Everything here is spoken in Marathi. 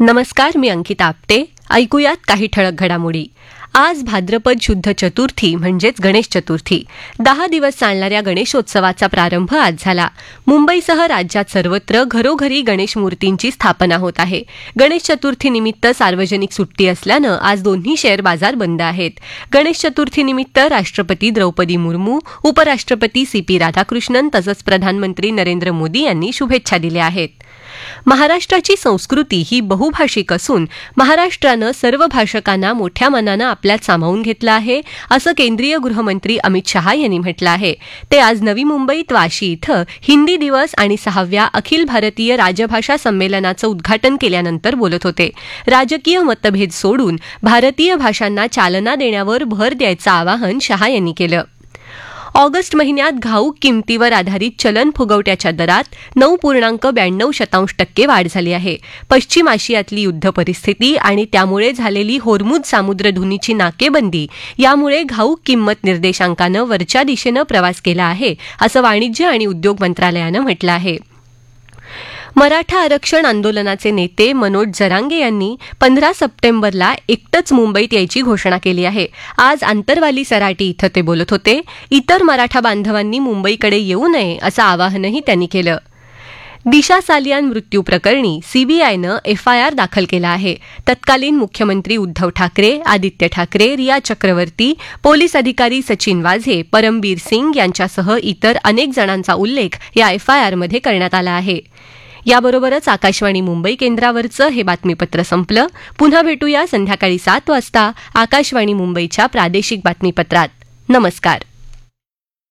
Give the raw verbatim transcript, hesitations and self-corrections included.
नमस्कार, मी अंकिता आपटे. ऐकूयात काही ठळक घडामोडी. आज भाद्रपद शुद्ध चतुर्थी म्हणजेच गणेश चतुर्थी. दहा दिवस चालणाऱ्या गणेशोत्सवाचा प्रारंभ आज झाला. मुंबईसह राज्यात सर्वत्र घरोघरी गणेश मूर्तींची स्थापना होत आहे. गणेश चतुर्थीनिमित्त सार्वजनिक सुट्टी असल्यानं आज दोन्ही शेअर बाजार बंद आहेत. गणेश चतुर्थीनिमित्त राष्ट्रपती द्रौपदी मुर्मू, उपराष्ट्रपती सी पी राधाकृष्णन तसंच प्रधानमंत्री नरेंद्र मोदी यांनी शुभेच्छा दिल्या आहेत. महाराष्ट्राची संस्कृती ही बहुभाषिक असून महाराष्ट्रानं सर्व भाषकांना मोठ्या मनानं आपल्यात सामावून घेतलं आहे, असं केंद्रीय गृहमंत्री अमित शहा यांनी म्हटलं आहे. ते आज नवी मुंबईत वाशी इथं हिंदी दिवस आणि सहाव्या अखिल भारतीय राजभाषा संमेलनाचं उद्घाटन केल्यानंतर बोलत होते. राजकीय मतभेद सोडून भारतीय भाषांना चालना देण्यावर भर द्यायचं आवाहन शहा यांनी केलं. ऑगस्ट महिन्यात घाऊक किमतीवर आधारित चलन फुगवट्याच्या दरात नऊ पूर्णांक ब्याण्णव शतांश टक्के वाढ झाली आहे. पश्चिम आशियातली युद्ध परिस्थिती आणि त्यामुळे झालेली होर्मुझ सामुद्रधुनीची नाकेबंदी यामुळे घाऊक किंमत निर्देशांकानं वरच्या दिशेनं प्रवास केला आहे, असं वाणिज्य आणि उद्योग मंत्रालयानं म्हटलं आहे. मराठा आरक्षण आंदोलनाचे नेते मनोज जरांगे यांनी पंधरा सप्टेंबरला एकटंच मुंबईत यायची घोषणा केली आहे. आज आंतरवाली सराटी इथं ते बोलत होते. इतर मराठा बांधवांनी मुंबईकडे येऊ नये असं आवाहनही त्यांनी केलं. दिशा सालियान मृत्यू प्रकरणी सीबीआयनं एफआयआर दाखल केला आहे. तत्कालीन मुख्यमंत्री उद्धव ठाकरे, आदित्य ठाकरे, रिया चक्रवर्ती, पोलीस अधिकारी सचिन वाझे, परमबीर सिंग यांच्यासह इतर अनेक जणांचा उल्लेख या एफआयआरमध्ये करण्यात आला आहे. याबरोबरच आकाशवाणी मुंबई केंद्रावरचं हे बातमीपत्र संपलं. पुन्हा भेटूया संध्याकाळी सात वाजता आकाशवाणी मुंबईच्या प्रादेशिक बातमीपत्रात. नमस्कार.